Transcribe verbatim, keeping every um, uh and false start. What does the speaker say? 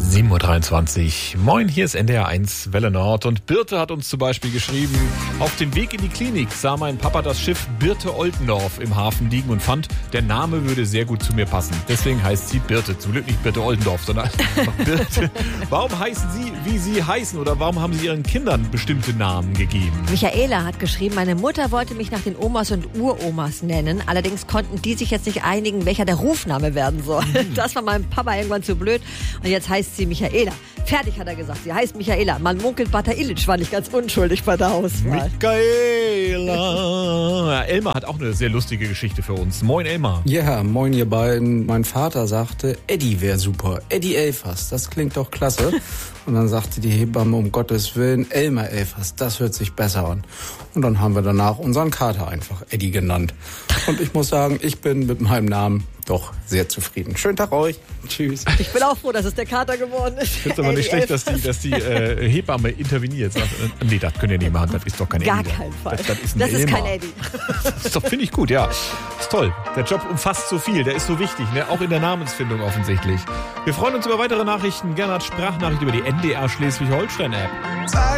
sieben Uhr dreiundzwanzig. Moin, hier ist N D R eins Welle Nord. Und Birte hat uns zum Beispiel geschrieben: Auf dem Weg in die Klinik sah mein Papa das Schiff Birte Oldendorf im Hafen liegen und fand, der Name würde sehr gut zu mir passen. Deswegen heißt sie Birte. Zum Glück nicht Birte Oldendorf, sondern einfach Birte. Warum heißen Sie, wie Sie heißen? Oder warum haben Sie Ihren Kindern bestimmte Namen gegeben? Michaela hat geschrieben, meine Mutter wollte mich nach den Omas und Uromas nennen. Allerdings konnten die sich jetzt nicht einigen, welcher der Rufname werden soll. Mhm. Das war meinem Papa irgendwann zu blöd. Und jetzt heißt sie Michaela. Fertig, hat er gesagt. Sie heißt Michaela. Man munkelt, Bata Illich war nicht ganz unschuldig bei der Auswahl. Michaela. Elmar hat auch eine sehr lustige Geschichte für uns. Moin, Elmar. Ja, moin ihr beiden. Mein Vater sagte, Eddie wäre super. Eddie Elfers, das klingt doch klasse. Und dann sagte die Hebamme, um Gottes Willen, Elmar Elfers, das hört sich besser an. Und dann haben wir danach unseren Kater einfach Eddie genannt. Und ich muss sagen, ich bin mit meinem Namen doch sehr zufrieden. Schönen Tag euch. Tschüss. Ich bin auch froh, dass es der Kater geworden ist. Ich finde es aber nicht schlecht, dass die, dass die äh, Hebamme interveniert. Sagt, äh, nee, das könnt ihr nicht machen, das ist doch kein Gar Eddie. Gar keinen Fall. Das, das ist, ein das ist Elmar. kein Eddie. Das finde ich gut, ja. Das ist toll. Der Job umfasst so viel, der ist so wichtig, ne? Auch in der Namensfindung offensichtlich. Wir freuen uns über weitere Nachrichten, gerne als Sprachnachricht über die N D R Schleswig-Holstein-App.